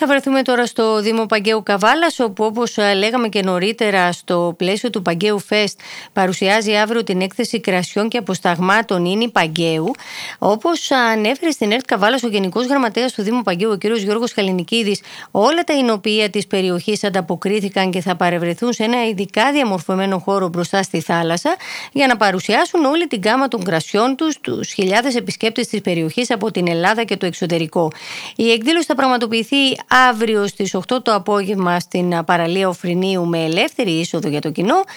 Θα βρεθούμε τώρα στο Δήμο Παγκαίου Καβάλας, όπου όπως λέγαμε και νωρίτερα στο πλαίσιο του Παγκαίου Fest παρουσιάζει αύριο την έκθεση κρασιών και αποσταγμάτων Ίνη Παγκαίου. Όπως ανέφερε στην ΕΡΤ Καβάλας ο Γενικός Γραμματέας του Δήμου Παγκαίου, ο κ. Γιώργος Χαλινικίδης, όλα τα εινοποιεία της περιοχής ανταποκρίθηκαν και θα παρευρεθούν σε ένα ειδικά διαμορφωμένο χώρο μπροστά στη θάλασσα για να παρουσιάσουν όλη την γκάμα των κρασιών τους στους χιλιάδες επισκέπτες της περιοχής από την Ελλάδα και το εξωτερικό. Η εκδήλωση θα πραγματοποιηθεί αύριο στις 8 το απόγευμα στην παραλία Οφρινίου με ελεύθερη είσοδο για το κοινό